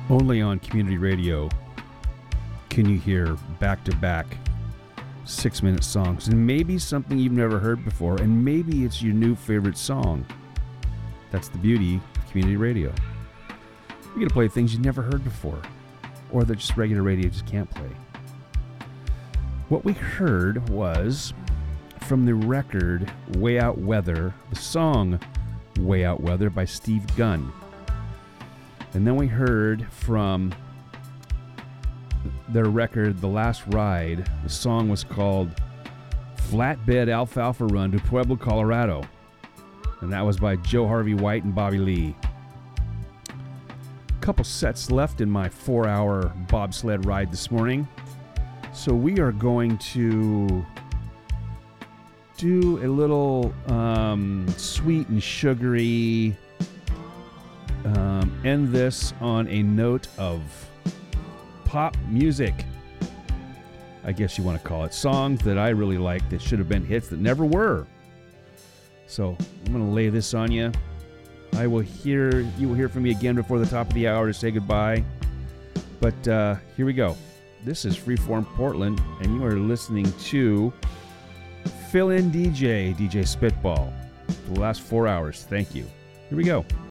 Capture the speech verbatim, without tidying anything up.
Only on community radio can you hear back-to-back six-minute songs, and maybe something you've never heard before, and maybe it's your new favorite song. That's the beauty of community radio. You're going to play things you never heard before, or that just regular radio just can't play. What we heard was from the record Way Out Weather, the song Way Out Weather by Steve Gunn. And then we heard from their record, The Last Ride. The song was called Flatbed Alfalfa Run to Pueblo, Colorado. And that was by Joe Harvey White and Bobby Lee. A couple sets left in my four-hour bobsled ride this morning. So we are going to do a little um, sweet and sugary, um, end this on a note of pop music, I guess you want to call it. Songs that I really like that should have been hits that never were. So I'm going to lay this on you. I will hear, you will hear from me again before the top of the hour to say goodbye. But uh, here we go. This is Freeform Portland, and you are listening to Fill-In D J, D J Spitball, for the last four hours. Thank you. Here we go.